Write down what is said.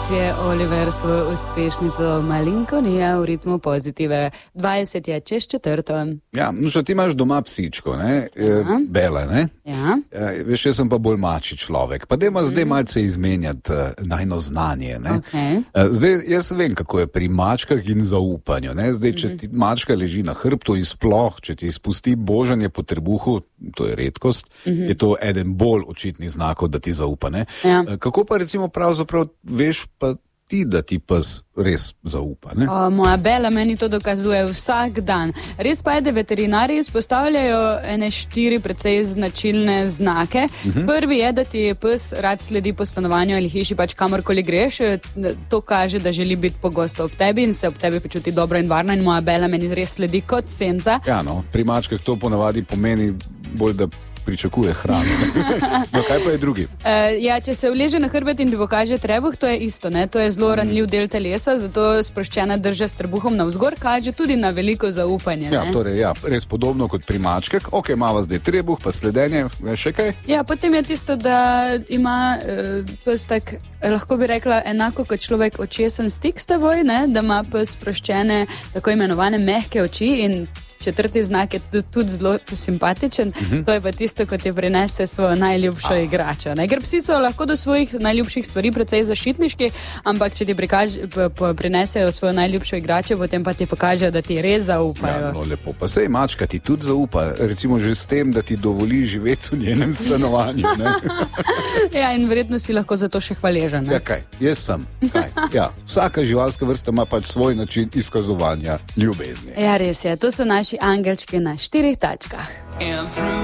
Danes je Oliver svojo uspešnico Malinkonija v ritmu pozitive. 20 je čez 4. Ja, no što ti imaš doma psičko, ne? Bela, ne? Ja. Veš, jaz sem pa bolj mači človek. Pa dajmo zdaj malce izmenjati najno znanje, ne? Okay. Zdaj, jaz vem, kako je pri mačkah in zaupanju, ne? Zdaj, če ti mačka leži na hrbtu in sploh, če ti spusti božanje po trebuhu, to je redkost, je to eden bolj očitnih znakov, da ti zaupa, ne? Ja. Kako pa recimo pravzaprav veš pa ti, da ti pes res zaupa, ne? Moja Bela meni to dokazuje vsak dan. Res pa je, da veterinarji izpostavljajo ene 4 precej značilne znake. Prvi je, da ti pes rad sledi po stanovanju ali hiši, pač kamorkoli greš. To kaže, da želi biti pogosto ob tebi in se ob tebi počuti dobro in varno in moja Bela meni res sledi kot senca. Ja, no, pri mačkah to ponavadi pomeni bolj, da pričakuje hrano. No, kaj pa je drugi? Ja, če se uleže na hrbet in ti pokaže trebuh, to je isto, ne? To je zelo ranljiv del telesa, zato sproščena drža s trebuhom navzgor kaže tudi na veliko zaupanje. Ja, torej, ja, res podobno kot pri mačkah. Ok, imava zdaj trebuh, pa sledenje, še kaj? Ja, potem je tisto, da ima pes tak, lahko bi rekla, enako kot človek očesen stik s teboj, ne? Da ima pes sproščene, tako imenovane mehke oči in 4. znak je tudi zelo simpatičen, to je pa tisto, ko ti prinese svojo najljubšo igračo. Ne? Ker psi so lahko do svojih najljubših stvari precej zaščitniški, ampak če ti prinesejo svojo najljubšo igračo, potem pa ti pokažejo, da ti res zaupajo. Ja, no, lepo. Pa sej mačka ti tudi zaupa, recimo že s tem, da ti dovoli živeti v njenem stanovanju. Ne? Ja, in verjetno si lahko za to še hvaležen. Ja, kaj? Jaz sem. Kaj? Ja, vsaka živalska vrsta ima pač svoj način izkazovanja ljubezni. Ja, res je. To so naši angelčki na 4 tačkah.